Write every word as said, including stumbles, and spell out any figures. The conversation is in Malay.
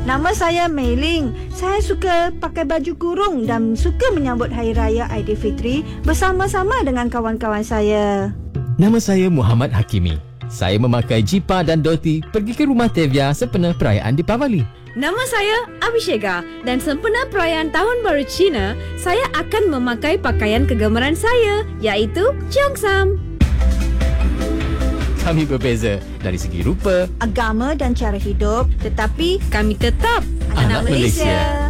Nama saya Mei Ling. Saya suka pakai baju kurung dan suka menyambut Hari Raya Aidilfitri bersama-sama dengan kawan-kawan saya. Nama saya Muhammad Hakimi. Saya memakai jippa dan dhoti pergi ke rumah Tevia sempena perayaan Deepavali. Nama saya Abhisheka dan sempena perayaan Tahun Baru Cina, saya akan memakai pakaian kegemaran saya, iaitu Cheongsam. Kami berbeza dari segi rupa, Agama dan cara hidup, tetapi Kami tetap anak Malaysia.